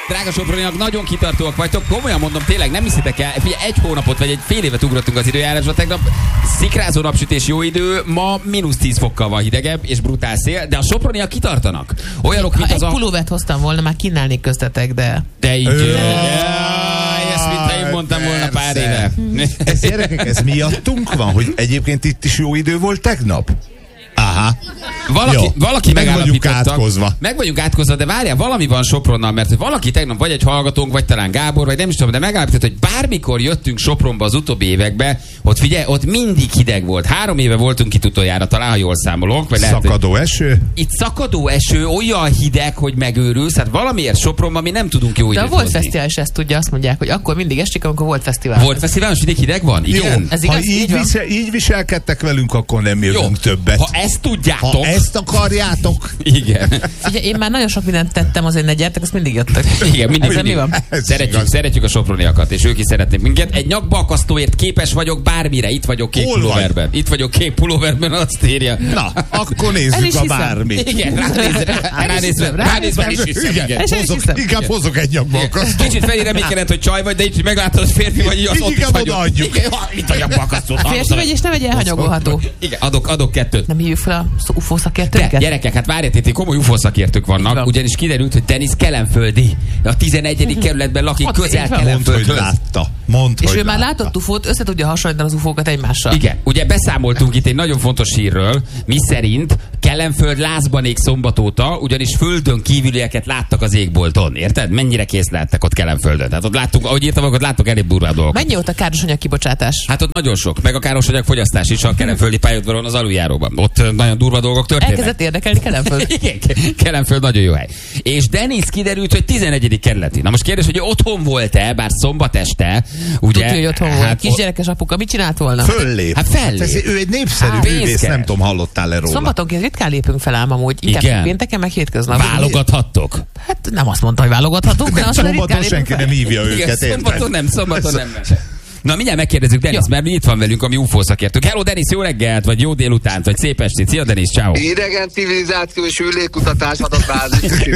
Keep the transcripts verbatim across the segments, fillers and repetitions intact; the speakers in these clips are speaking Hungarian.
Drága Soproniak, nagyon kitartóak vagytok, komolyan mondom, tényleg nem hiszitek el, figyelj, egy hónapot vagy egy fél évet ugrottunk az időjárásba, tegnap szikrázó napsütés, jó idő, ma mínusz tíz fokkal van hidegebb és brutál szél, de a Soproniak kitartanak. Olyanok, ha mint egy az a... pulóvert hoztam volna, már kínálnék köztetek, de... De így... Ezt mint ha én mondtam volna pár éve. Ez gyerekek, ez miattunk van, hogy egyébként itt is jó idő volt tegnap? Aha. Valaki, Jó. valaki Meg vagyunk megállapítottak. átkozva. Meg vagyunk átkozva, de várjál, valami van Sopronnal, mert valaki tegnap, vagy egy hallgatónk, vagy talán Gábor, vagy nem is tudom, de megállapított, hogy bármikor jöttünk Sopronba az utóbbi években, ott figyelj, ott mindig hideg volt. Három éve voltunk itt utoljára, talán, ha jól számolok. Vagy lehet, Szakadó hogy... eső? Itt szakadó eső, olyan hideg, hogy megőrülsz. Hát valamiért Sopronban mi nem tudunk jó de időt a Volt hozni. Fesztivál is ezt tudja, azt mondják, hogy akkor mindig esik, amikor Volt Fesztivál. Volt Fesztivál, és mindig hideg van? Igen. Jó, Ez ha igaz? így, Így van? visel, így viselkedtek velünk, akkor nem Jó. jövünk többet. Ha ezt tudjátok. Ha ezt akarjátok. Igen. Ugye én már nagyon sok mindent tettem, azért ne gyertek, azt mindig jöttek. Igen, mindig, Ezzel mi mindig. van? Ez Szeretjük, igaz. szeretjük a soproniakat, és ők is szeretnék minket. Egy nyakbalkasztóért képes vagyok bármire. Itt vagyok kék Hol pulóverben. Itt vagyok kék pulóverben, azt írja. Na, akkor El is nézzük a hiszem. bármit. Igen, ránézve, ránézve, ránézve is hiszem, igen. El is Hozok, hiszem. inkább hozok egy nyakbalkasztót. Kicsit felé reménykedett, hogy csaj vagy, de így meglátod, hogy férfi vagy, így az Így ott is inkább vagyok. odaadjuk. Igen, itt a nyakbalkasztót. Férfi vagy, és nem egy elhanyagolható. Igen, adok, adok kettőt. Nem hívjuk fel a U F O De szakértőket? gyerekek, hát várjátok, itt komoly U F O szakértők Így vannak, van. ugyanis kiderült, hogy Denis kelenföldi. A tizenegyedik kerületben lakik, Ott közel így van. Mondd, hogy Kelenföldhöz. látta. Mondd, És hogy ő már látta. látott U F O-t, össze tudja hasonlítani az U F O-kat egymással. Igen, ugye beszámoltunk itt egy nagyon fontos hírről, mi szerint Kelenföld lázban ég szombat óta, ugyanis földön kívülieket láttak az égbolton, érted? Mennyire kész lehettek ott Kelenföldön? Tehát ott láttuk, ahogy írtam, ott láttuk elég durvá dolgokat. Mennyi volt a károsanyag kibocsátás? Hát ott nagyon sok, meg a károsanyag fogyasztás is a kelenföldi pályaudvaron az aluljáróban. Ott ö, nagyon durva dolgok történnek. Elkezdett érdekelni Kelenföld. Igen, Kelenföld nagyon jó hely. És Denis kiderült, hogy tizenegyedik kerületi. Na most kérdés, hogy ő otthon volt-e, bár szombat este, ugye? Tudja, hogy otthon volt. Hát, Kisgyerekes apuka, mit csinált volna? Föllép. Hát fellép. ez, ő egy népszerű Hát, művész, pénzkeres. nem tudom, hallottál-e róla. Szombatonként ritkán lépünk fel ám amúgy. Inkább Igen. pénteken, meg hétköznap. válogathattok. Hát nem azt mondta, hogy válogathatunk, de azt mondja, Szombaton ritkán senki lépünk nem fel. hívja Igen, őket, szombaton érted? nem, szombaton nem. Na, mindjárt megkérdezzük Denis, Jó. mert itt van velünk a mi U F O szakértők. Hello, Denis, jó reggelt, vagy jó délutánt, vagy szép estét. Szia, Denis, ciao. Idegen civilizáció és űrlégkutatás adatbázis.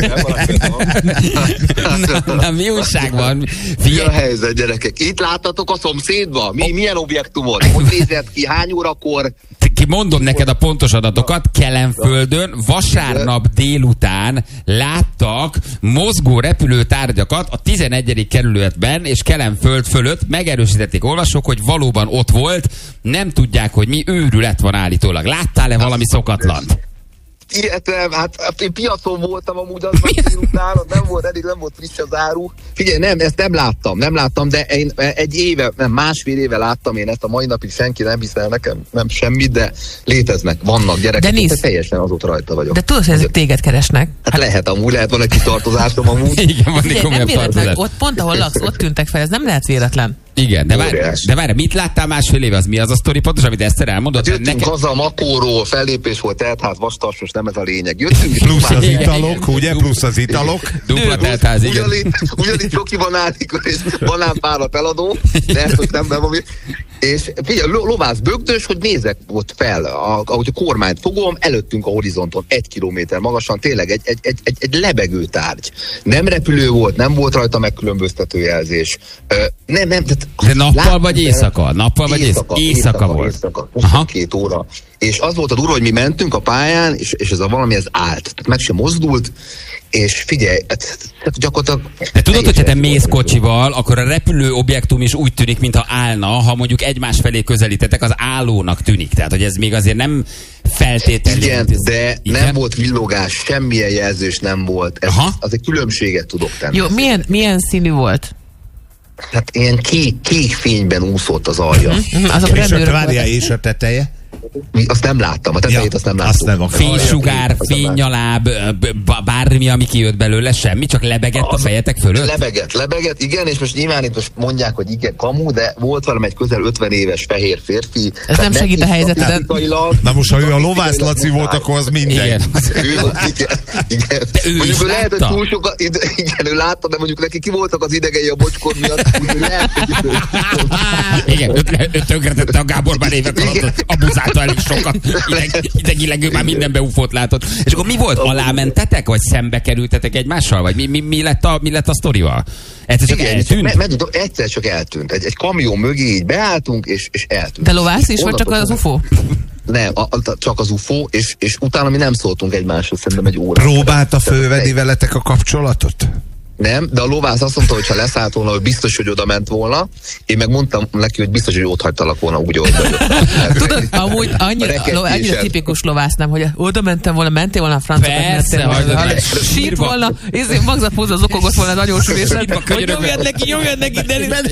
Na, na, mi újság van? Mi a Figyelj, helyzet, gyerekek? Itt láttatok a szomszédba? Mi, milyen objektumot? Hogy nézett ki? Hány órakor? ki mondom neked a pontos adatokat. Kelenföldön vasárnap délután láttak mozgó repülőtárgyakat a tizenegyedik kerületben és Kelenföld fölött. Megerősítették olvasók, hogy valóban ott volt. Nem tudják, hogy mi őrület van állítólag. Láttál-e valami szokatlant? Illetve, hát, hát én piacon voltam amúgy az már délután, ott nem volt eddig, nem volt friss az áru. Figyelj, nem, ezt nem láttam, nem láttam, de én egy éve, nem, másfél éve láttam én ezt, a mai napig senki nem hisz el nekem, nem semmit, de léteznek, vannak gyerekek, Denis, de teljesen azóta rajta vagyok. De tudod, hogy ezek téged keresnek? Hát lehet amúgy, lehet van egy kitartozásom amúgy. Igen, van egy Figyelj, nem komolyabb véletlen, tartozás. ott pont ahol laksz, ott tűntek fel, ez nem lehet véletlen. Igen, de várj, Óriás. de várj, mit láttál másfél éve? Az mi az a sztori pontos, amit Eszter elmondott? Hát jöttünk Neked- haza Makóról, fellépés volt, teltház, vastas, most nem ez a lényeg. Jöttünk, és Plusz az Igen, italok, igen. ugye? Plusz az italok. Dupla teltház, igen. Ugyanitt, ugyanitt csokiban állik, és banánpárat eladó, de ezt most nem nem ami. És figyelj, lo- lovász bögdös, hogy nézek ott fel, a, ahogy a kormányt fogom, előttünk a horizonton, egy kilométer magasan, tényleg egy, egy, egy, egy, egy lebegő tárgy. Nem repülő volt, nem volt rajta megkülönböztető jelzés. Ö, nem, nem, tehát De nappal láttam, vagy de- éjszaka? Nappal vagy éjszaka? Éjszaka volt. Éjszaka, Aha. huszonkettő óra. És az volt a durva, hogy mi mentünk a pályán, és, és ez a valami, ez állt. Tehát meg sem mozdult, és figyelj, hát, hát gyakorlatilag... De tudod, hogyha te teljesen mész volt. kocsival, akkor a repülő objektum is úgy tűnik, mintha állna, ha mondjuk egymás felé közelítetek, az állónak tűnik. Tehát, hogy ez még azért nem feltétlenül... Igen, de Igen? nem volt villogás, semmilyen jelzés nem volt. Ez, Aha. az egy különbséget tudok tenni. Jó, milyen, milyen színű volt? Hát ilyen kék, kék fényben úszott az alja. Mhm, Azok És a rendőrök várjál, voltak. és a teteje? Mi, azt nem láttam, a tetejét Ja, azt nem azt láttam. nem akarom. Fénysugár, Az a bár- fénynyaláb, b- bármi, ami kijött belőle, semmi, csak lebegett a Az- fejetek fölött? Lebegett, lebegett, igen, és most nyilván itt most mondják, hogy igen, kamu, de volt valami egy közel ötven éves fehér férfi. Ez nem segít a helyzeteden. Na most, ha ő a Lovász Laci volt, akkor az mindegy. Igen. Ő, igen, igen. De ő mondjuk is ő lehet, hogy látta? túl sokat, ide- igen, ő látta, de mondjuk neki ki voltak az idegei a bocskor miatt, úgyhogy lehet, hogy ő- Igen, ő, ő tönkretette a Gábor már évek alatt a Azáltal elég sokat ideg, idegillegő már mindenbe ufót látott. És akkor mi volt? Alámentetek? Vagy szembe kerültetek egymással? Vagy mi, mi, mi, lett, a, mi lett a sztorival? Egyszer csak Igen, eltűnt? Me, me, egyszer csak eltűnt. Egy, egy kamion mögé így beálltunk, és, és eltűnt. Te lovász is, vagy csak az ufó? Nem, a, a, csak az ufó, és, és utána mi nem szóltunk egymáshoz, szerintem egy óra. Próbálta fölvenni veletek a kapcsolatot? Nem, de a lovász azt mondta, hogy ha leszállt volna, hogy biztos, hogy oda ment volna. Én meg mondtam neki, hogy biztos, hogy ott hagytalak volna úgy, ahogy vagyok. Tudod, amúgy annyira, lo, annyira tipikus lovász, nem, hogy oda mentem volna, mentél volna a francot, persze, hagyod. Sít volna, és magzat húzza az okogott volna nagyon sűrűsen. Hogy nyomjad neki, nyomjad neki,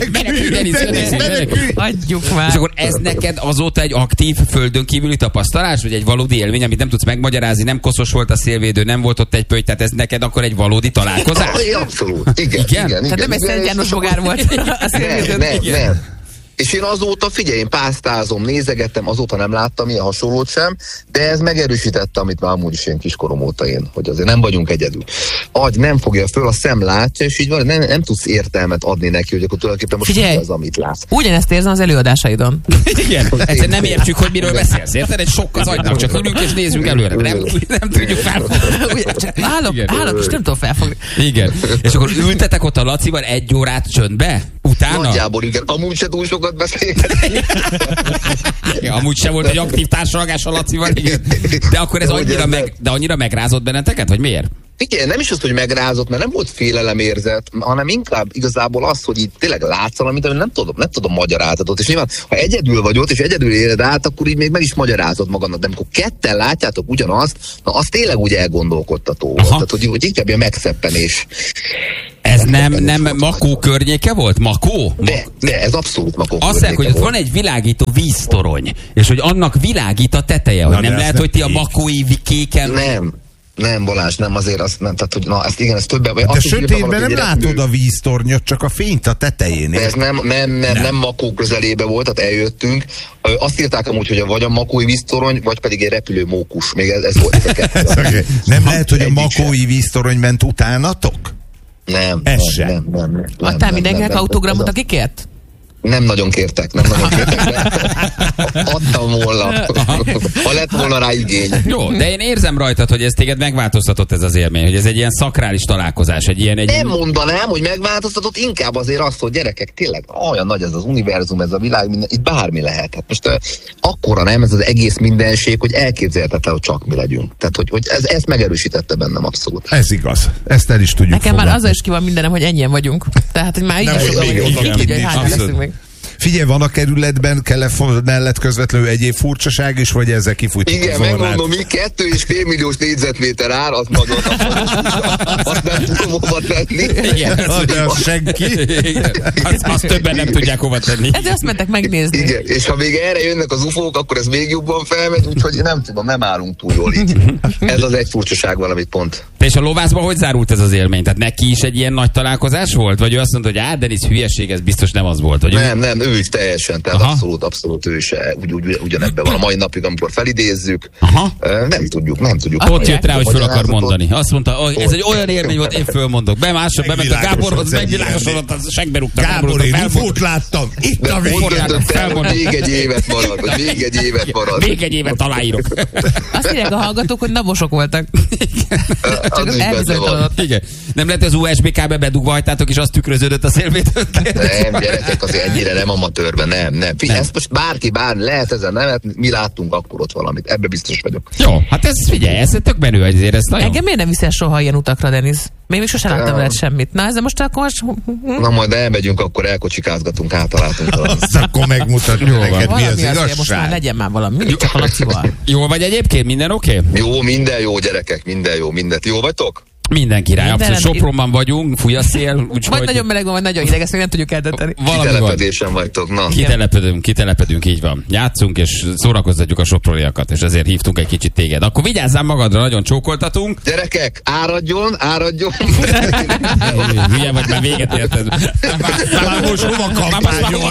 Denis. Adjuk már. És akkor ez neked azóta egy aktív földön kívüli tapasztalás, vagy egy valódi élmény, amit nem tudsz megmagyarázni, nem koszos volt a szélvédő, nem volt ott egy pöly, tehát ez neked akkor egy valódi találkozás? Abszolút. Igen, igen, igen. Tehát nem egy Szent János bogár volt. Nem, nem, nem. És én azóta, figyelj, én pásztázom, nézegettem, azóta nem láttam ilyen hasonlót sem, de ez megerősítette, amit már amúgy is én kiskorom óta én, hogy azért nem vagyunk egyedül. Agy nem fogja föl, a szem látja, és így van, nem, nem tudsz értelmet adni neki, hogy akkor tulajdonképpen most figyelj, az, amit látsz. Ugyanezt érzem az előadásaidon. Igen, egyszerűen nem értjük, hogy miről beszélsz, érted? Egy sok az agynak, csak ülünk és nézzünk előre. Nem, nem tudjuk felfogni. Állok, állok, és nem tudom felfogni. Igen. És akkor ültetek ott a Lacival egy órát csöndbe? Utána? Nagyjából igen, amúgy se túl sokat beszélgetni. Ja, amúgy sem volt egy aktív társalgás a Lacival, igen. De akkor ez annyira, meg, de annyira megrázott benneteket, vagy miért? Igen, nem is az, hogy megrázott, mert nem volt félelemérzet, hanem inkább igazából az, hogy itt tényleg látsz valamit, amit nem tudom, nem tudom magyarázatot. És nyilván, ha egyedül vagy ott, és egyedül éled át, akkor így még meg is magyarázod magadnak. De amikor ketten látjátok ugyanazt, na az tényleg úgy elgondolkodtató volt. Tehát, hogy, hogy inkább ilyen megszeppenés. Ez nem, nem Makó környéke volt? Makó? De, de ez abszolút Makó. Azt mondják, hogy ott van egy világító víztorony, és hogy annak világít a teteje, hogy na, nem lehet, hogy ti a makói kéken... Nem. Nem, Balázs, nem azért azt nem, tehát hogy na, ezt igen, ez többen... De azt sötétben nem látod a víztornyot, csak a fényt a tetején. De ez nem, nem, nem, nem. nem Makó közelébe volt, tehát eljöttünk. Azt írták amúgy, hogy vagy a makói víztorony, vagy pedig egy repülő mókus. Még ez, ez volt ez a kettő. Okay. Nem lehet, hogy a makói víztorony ment utánatok? Nem. Ez nem, sem. Nem, nem, nem, adtál mindenkinek autogramot, aki kért? Nem nagyon kértek, nem nagyon kértek, de adtam volna, ha lett volna rá igény. Jó, de én érzem rajtad, hogy ez téged megváltoztatott ez az élmény, hogy ez egy ilyen szakrális találkozás, egy ilyen... Egy... Nem mondanám, hogy megváltoztatott, inkább azért azt, hogy gyerekek, tényleg olyan nagy ez az univerzum, ez a világ, minden, itt bármi lehet. Hát most uh, akkora nem ez az egész mindenség, hogy elképzelhetetlen, hogy csak mi legyünk. Tehát, hogy, hogy ez, ezt megerősítette bennem abszolút. Ez igaz, ezt el is tudjuk. Nekem fogadni. Már azzal is ki van mindenem, hogy ennyien vagyunk. Tehát, hogy már így is sokan vagyunk. Figyelj, van a kerületben Kelef mellett közvetlenül egyéb furcsaság is, vagy ezzel kifújtuk? Igen, megmondom, mi kettő és fél milliós négyzetméter ár, az nagyon azt nem tudom hova tenni. Igen, az senki. Azt, azt többen nem tudják hova tenni. Ezért azt mentek megnézni. Igen, és ha még erre jönnek az ufók, akkor ez még jobban felmegy, úgyhogy nem tudom, nem állunk túl jól így. Ez az egy furcsaság valamit pont. És a lovászban hogy zárult ez az élmény? Tehát neki is egy ilyen nagy találkozás volt? Vagy ő azt mondta, hogy á, Denis, hülyeség, ez biztos nem az volt? Vagy nem, nem, ő is teljesen, tehát aha. abszolút, abszolút ő is ugy, ugy, ugyanebben van a mai napig, amikor felidézzük. Aha. Nem tudjuk, nem tudjuk. Ott jött rá, hogy föl akar mondani. Azt mondta, hogy ez egy olyan élmény volt, én fölmondok. Bemások, bement a Gáborhoz, megvilágosodott, az segbe rúgta. Gábor, én ufót láttam. Itt a végén. Még egy évet marad, vagy még egy évet marad. Még egy évet aláírok. Azt írják a hallgatók, hogy nabosok voltak. Csak az elbizonytalanodott. Igen. Nem lehet, az u es bé kábe bedugva hagytátok, és az tükröződött a szélvétől. Nem, gyerekek, azért ennyire nem amatőrben, nem, nem. Figyelj, ezt most bárki, bár lehet ezen nevet, mi láttunk akkor ott valamit, ebbe biztos vagyok. Jó, hát ez figyelj, ez tök menő, azért ez nagyon... Engem miért nem viszel soha ilyen utakra, Denis? Még még sosem láttam veled semmit. Na, ezzel most akkor... Na majd elmegyünk, akkor elkocsikázgatunk, átaláltunk valamit. Azt akkor megmutatjuk neked, mi az igazság. Most már legyen már valami, mindig csak a Lacival. Jó vagy egyébként? Minden oké? Okay? Jó, minden jó, gyerekek, minden jó, mindent. Jó vagytok? Minden király, minden abszolút Sopronban vagyunk, fúj a szél. Úgy vagy nagyon meleg van, vagy nagyon hideg, ezt még nem tudjuk eldönteni. Kitelepedésen vagytok, na. Kitelepedünk, kitelepedünk, így van. Játszunk és szórakoztatjuk a soproniakat, és ezért hívtunk egy kicsit téged. Akkor vigyázzál magadra, nagyon csókoltatunk. Gyerekek, áradjon, áradjon. Hülye vagy, már véget érted. Már most hova kampányol?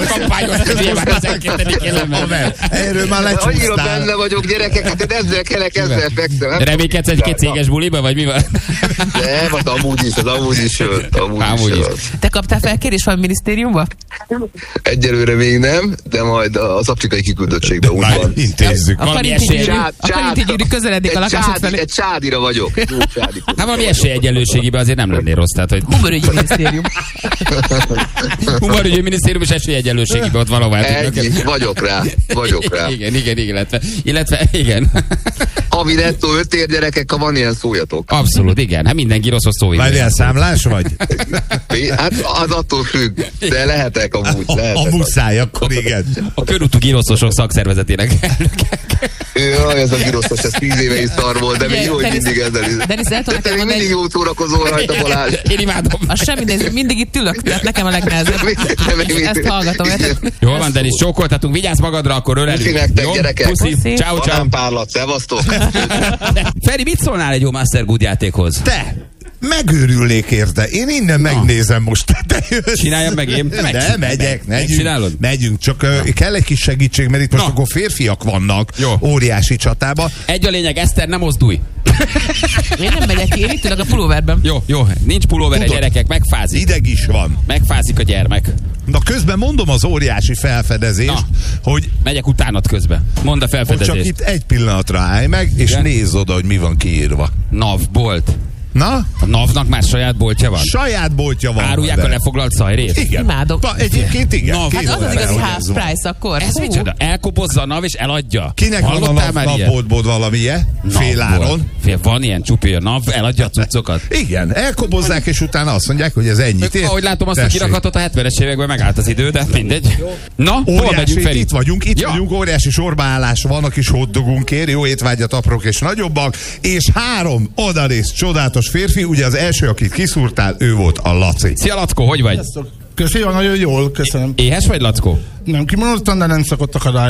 Erről már lecsúsztál. Annyira benne vagyok, gyerekek, hát ezzel kelek, ezzel fekszem. Reménykedsz egy-két céges buliba, vagy mi van? Nem, az amúgy is, az amúgy is jött. Amúgy, amúgy is. is. Te kaptál felkérés van minisztériumba? Egyelőre még nem, de majd az afrikai kiküldöttségben úgy van. Intézzük. A Karinti Gyuri közeledik a lakásod felé. Egy csádira vagyok. Hát valami esélyegyenlőségiben azért nem lennél rossz. Tehát, hogy... Humorügyi minisztérium. Humorügyi minisztérium és esélyegyenlőségiben ott valahová. Ennyi, vagyok rá. Vagyok rá. Igen, igen, igen, illetve, illetve igen. Havi nettó öt ér gyerekek, ha van ilyen, szóljatok. Abszolút, igen. Hát mindenki rosszos szó. Várjál, számlás vagy? Hát az attól függ, de lehetek amúgy. Lehetek. A, a muszáj, akkor igen. A körútú giroszosok szakszervezetének elnöke. Jaj, ez a giroszos, ez tíz éve is szar volt, de még jó, hogy mindig ezzel is. Denis, el tudom te még mindig egy... jó szórakozol rajta, Balázs. Én imádom. Az semmi, de mindig itt ülök, tehát nekem a legnehezebb. Ezt hallgatom. Jól van, Denis, csókoltatunk, vigyázz magadra, akkor ölelünk. Puszi nektek, gyerekek. Puszi, ciao, ciao. Van párlat, szevasztok. Feri, mit szólnál egy jó Master Good játékhoz? Te! Megőrülnék érte. Én innen Na. megnézem most. Te jössz. Csináljam meg én. Meg, ne, megyek. Megyünk, megyünk. Csak uh, kell egy kis segítség, mert itt most Na. akkor férfiak vannak. Jó. Óriási csatába. Egy a lényeg, Eszter, nem mozdulj. Én nem megyek ki, én itt ülök a pulóverben. Jó, jó. Nincs pulóver, a gyerekek, megfázik. Ideg is van. Megfázik a gyermek. Na közben mondom az óriási felfedezést, Na. hogy... Megyek utánad közben. Mondd a felfedezést. Csak itt egy pillanatra állj meg, és Igen? nézz oda, hogy mi van kiírva. NAV, bolt. Na? A NAV-nak már saját boltja van? Saját boltja van. Árulják a lefoglalt szajrét? Igen. Imádom. Pa, egyébként igen. NAV. Hát az az igazi half price akkor. Ez micsoda? Elkobozza a NAV és eladja. Kinek Hallottál van a NAV boltból valamilyen? Féláron? Fél, van ilyen csupi, a NAV eladja a cuccokat? Igen, elkobozzák és utána azt mondják, hogy ez ennyit ér. Ahogy látom azt Tessék. a kirakatot, a hetvenes években megállt az idő, de mindegy. Na, hol megyünk fel? Itt vagyunk, itt ja. vagyunk, óriási sorbaállás van a kis hotdogunkért, jó étvágyat aprók és nagyobbak, és három odarész csodálatos férfi, ugye az első, akit kiszúrtál, ő volt a Laci. Szia, Lackó, hogy vagy? Köszönöm, nagyon jól, köszönöm. Éhes vagy, Lackó? Nem kimondottan, de nem szokott akadály.